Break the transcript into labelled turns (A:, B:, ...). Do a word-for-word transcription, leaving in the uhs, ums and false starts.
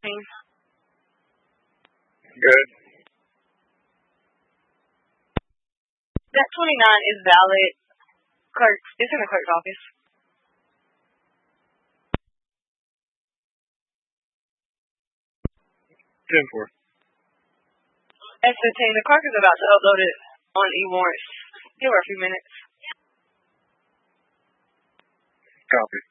A: Team.
B: Good.
A: That twenty-nine is valid. Clerk, it's in the clerk's office.
B: ten four.
A: S fifteen, the clerk is about to upload it on e-warrants. Give her a few minutes.
B: Copy.